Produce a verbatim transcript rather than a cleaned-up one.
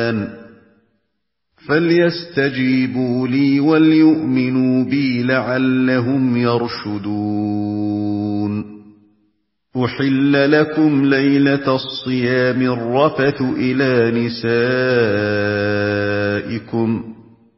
الرحمن فليستجيبوا لي وليؤمنوا بي لعلهم يرشدون أحل لكم ليلة الصيام الرفث إلى نسائكم